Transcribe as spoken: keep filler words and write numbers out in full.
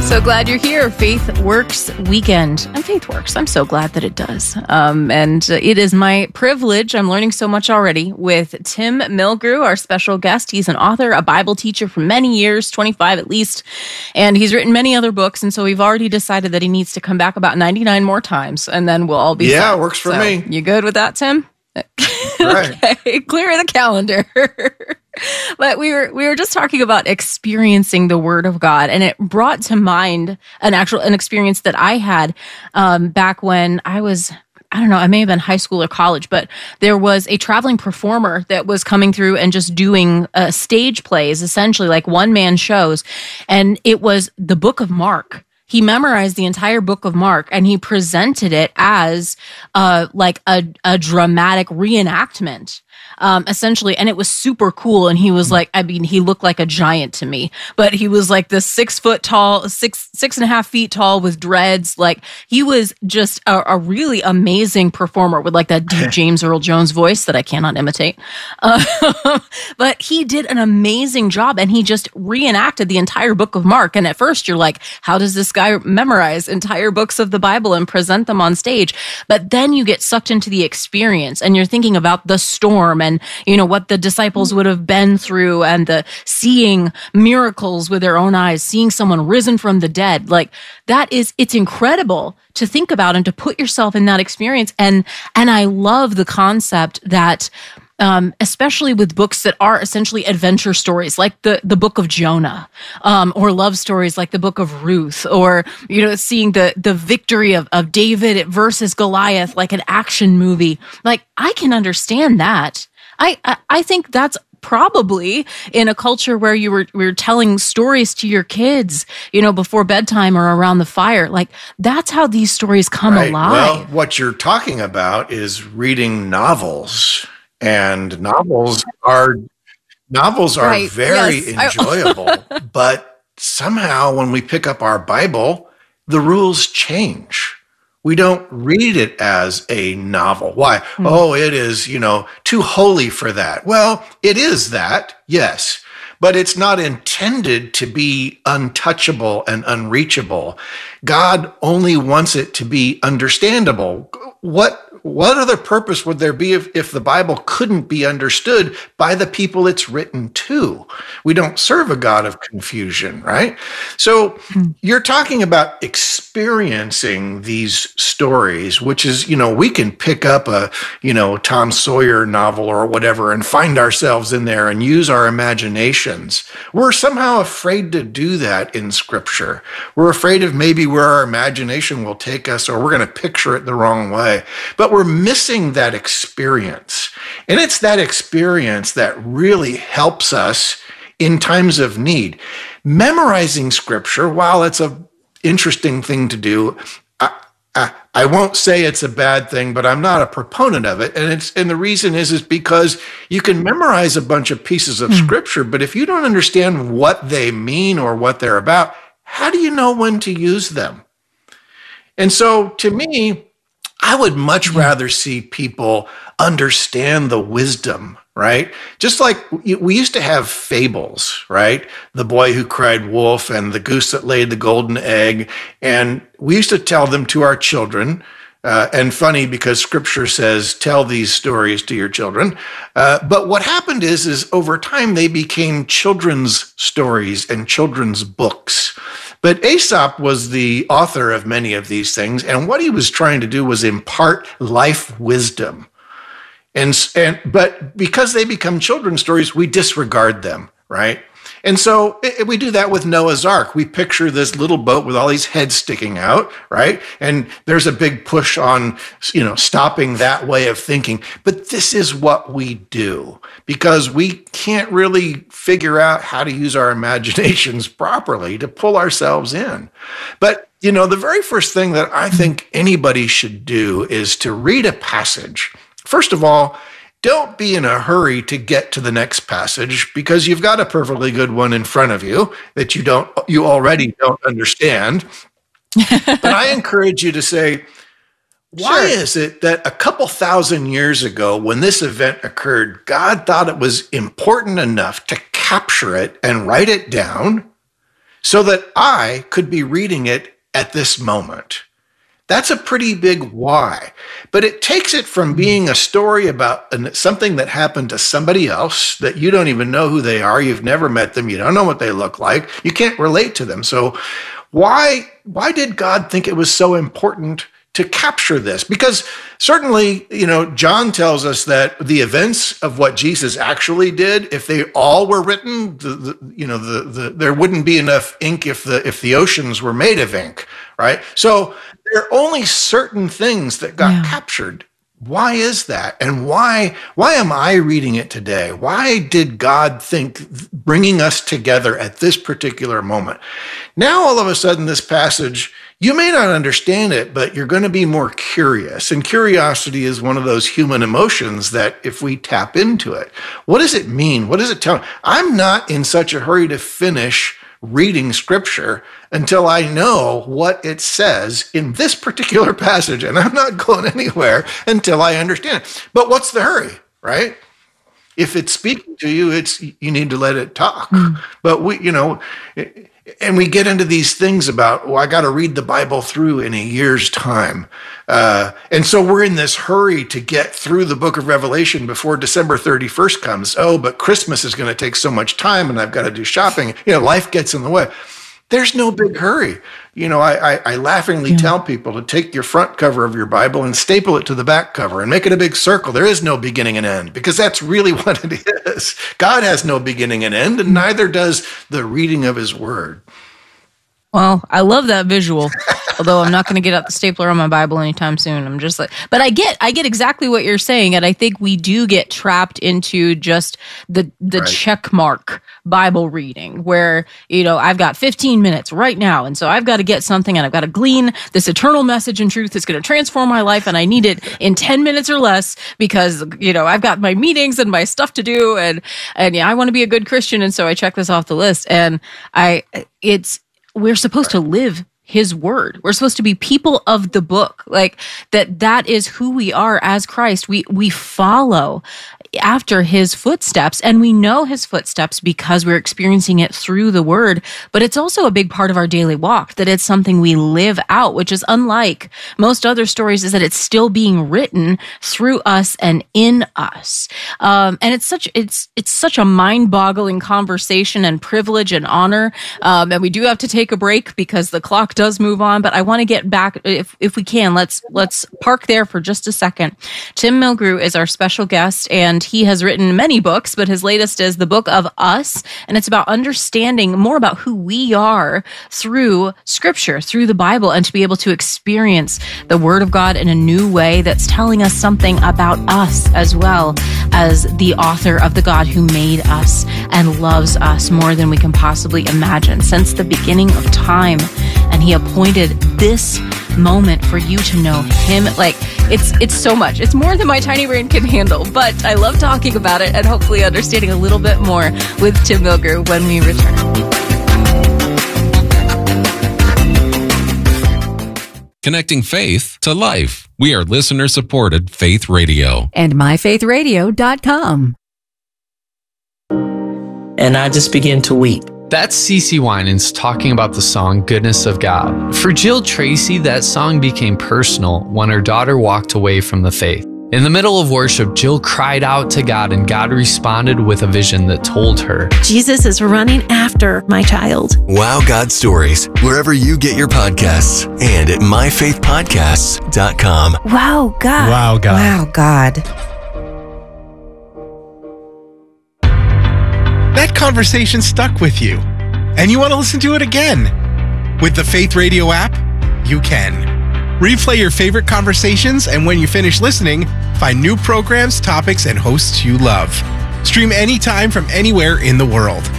So glad you're here. Faith Works Weekend. And Faith Works. I'm so glad that it does. Um, and uh, it is my privilege. I'm learning so much already with Tim Milgrew, our special guest. He's an author, a Bible teacher for many years, twenty-five at least. And he's written many other books. And so we've already decided that he needs to come back about ninety-nine more times. And then we'll all be Yeah, set. it works for so, me. You good with that, Tim? Right. Okay, clear the calendar. But we were we were just talking about experiencing the Word of God, and it brought to mind an actual an experience that I had um, back when I was. I don't know, I may have been high school or college, but there was a traveling performer that was coming through and just doing uh, stage plays, essentially like one-man shows. And it was the Book of Mark. He memorized the entire Book of Mark and he presented it as uh, like a, a dramatic reenactment. Um, essentially, and it was super cool. And he was like, I mean, he looked like a giant to me, but he was like this six foot tall, six, six and a half feet tall with dreads. Like he was just a, a really amazing performer with like that deep James Earl Jones voice that I cannot imitate. Uh, but he did an amazing job and he just reenacted the entire Book of Mark. And at first you're like, how does this guy memorize entire books of the Bible and present them on stage? But then you get sucked into the experience and you're thinking about the storm and, you know, what the disciples would have been through and the seeing miracles with their own eyes, seeing someone risen from the dead. Like that is, it's incredible to think about and to put yourself in that experience. And, and I love the concept that, um, especially with books that are essentially adventure stories, like the, the book of Jonah, um, or love stories like the book of Ruth, or, you know, seeing the, the victory of, of David versus Goliath, like an action movie. Like I can understand that. I, I, I think that's probably in a culture where you were, we were telling stories to your kids, you know, before bedtime or around the fire. Like that's how these stories come right. alive. Well, what you're talking about is reading novels, and novels are novels are Right. very Yes. enjoyable. But somehow when we pick up our Bible, the rules change. We don't read it as a novel. Why? Mm. Oh, it is, you know, too holy for that. Well, it is that, yes, but it's not intended to be untouchable and unreachable. God only wants it to be understandable. What what other purpose would there be if, if the Bible couldn't be understood by the people it's written to? We don't serve a God of confusion, right? So you're talking about experiencing these stories, which is, you know, we can pick up a, you know, Tom Sawyer novel or whatever and find ourselves in there and use our imaginations. We're somehow afraid to do that in Scripture. We're afraid of maybe where our imagination will take us, or we're going to picture it the wrong way. But we're missing that experience. And it's that experience that really helps us in times of need. Memorizing Scripture, while it's an interesting thing to do, I, I, I won't say it's a bad thing, but I'm not a proponent of it. And it's and the reason is, is because you can memorize a bunch of pieces of mm. Scripture, but if you don't understand what they mean or what they're about, how do you know when to use them? And so to me, I would much rather see people understand the wisdom, right? Just like we used to have fables, right? The boy who cried wolf and the goose that laid the golden egg. And we used to tell them to our children. Uh, and funny because Scripture says, tell these stories to your children. Uh, but what happened is, is over time, they became children's stories and children's books. But Aesop was the author of many of these things, and what he was trying to do was impart life wisdom. And, and but because they become children's stories, we disregard them, right? And so it, we do that with Noah's Ark. We picture this little boat with all these heads sticking out, right? And there's a big push on, you know, stopping that way of thinking. But this is what we do because we can't really figure out how to use our imaginations properly to pull ourselves in. But, you know, the very first thing that I think anybody should do is to read a passage. First of all, don't be in a hurry to get to the next passage because you've got a perfectly good one in front of you that you don't, you already don't understand. But I encourage you to say, why sure. is it that a couple thousand years ago when this event occurred, God thought it was important enough to capture it and write it down so that I could be reading it at this moment. That's a pretty big why. But it takes it from being a story about something that happened to somebody else that you don't even know who they are. You've never met them. You don't know what they look like. You can't relate to them. So why, why did God think it was so important to capture this? Because certainly, you know, John tells us that the events of what Jesus actually did, if they all were written, the, the, you know, the, the there wouldn't be enough ink if the if the oceans were made of ink, right? So there are only certain things that got yeah. captured. Why is that? And why why am I reading it today? Why did God think bringing us together at this particular moment? Now, all of a sudden, this passage, you may not understand it, but you're going to be more curious. And curiosity is one of those human emotions that if we tap into it, what does it mean? What does it tell me? I'm not in such a hurry to finish reading scripture until I know what it says in this particular passage. And I'm not going anywhere until I understand it. But what's the hurry, right? If it's speaking to you, it's you need to let it talk. Mm. But we, you know, and we get into these things about, well, I got to read the Bible through in a year's time. Uh, and so we're in this hurry to get through the book of Revelation before December thirty-first comes. Oh, but Christmas is going to take so much time and I've got to do shopping. You know, life gets in the way. There's no big hurry. You know, I, I, I laughingly yeah. tell people to take your front cover of your Bible and staple it to the back cover and make it a big circle. There is no beginning and end, because that's really what it is. God has no beginning and end, and neither does the reading of his word. Well, I love that visual. Although I'm not going to get out the stapler on my Bible anytime soon. I'm just like, but I get, I get exactly what you're saying. And I think we do get trapped into just the, the right. check mark Bible reading where, you know, I've got fifteen minutes right now. And so I've got to get something and I've got to glean this eternal message and truth that's going to transform my life. And I need it in ten minutes or less because, you know, I've got my meetings and my stuff to do. And, and yeah, I want to be a good Christian. And so I check this off the list. And I, it's, we're supposed to live his word. We're supposed to be people of the book, like that, that is who we are as Christ. We, we follow after his footsteps, and we know his footsteps because we're experiencing it through the word, but it's also a big part of our daily walk, that it's something we live out, which is unlike most other stories, is that it's still being written through us and in us. Um, and it's such, it's, it's such a mind-boggling conversation and privilege and honor. Um, and we do have to take a break because the clock does move on, but I want to get back, if, if we can, let's, let's park there for just a second. Tim Milgrew is our special guest, and he has written many books, but his latest is the Book of Us, and it's about understanding more about who we are through Scripture, through the Bible, and to be able to experience the Word of God in a new way that's telling us something about us as well as the author of the God who made us and loves us more than we can possibly imagine since the beginning of time. And he appointed this moment for you to know him. Like, it's it's so much. It's more than my tiny brain can handle, but I love talking about it and hopefully understanding a little bit more with Tim Milgrew when we return. Connecting faith to life. We are listener-supported Faith Radio. And my faith radio dot com. And I just began to weep. That's CeCe Winans talking about the song Goodness of God. For Jill Tracy, that song became personal when her daughter walked away from the faith. In the middle of worship, Jill cried out to God, and God responded with a vision that told her, Jesus is running after my child. Wow God Stories, wherever you get your podcasts, and at my faith podcasts dot com. Wow God. Wow God. Wow God. That conversation stuck with you, and you want to listen to it again. With the Faith Radio app, you can. Replay your favorite conversations, and when you finish listening, find new programs, topics, and hosts you love. Stream anytime from anywhere in the world.